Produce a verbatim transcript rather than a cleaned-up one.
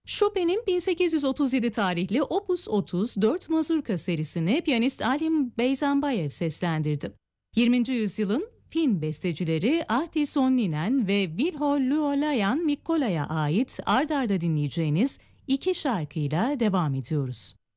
Chopin'in bin sekiz yüz otuz yedi tarihli Opus otuz dört mazurka serisini piyanist Alim Beyzanbayev seslendirdi. yirminci yüzyılın Fin bestecileri Ahtis Onninen ve Vilho Luolayan Mikkola'ya ait ard arda dinleyeceğiniz iki şarkıyla devam ediyoruz.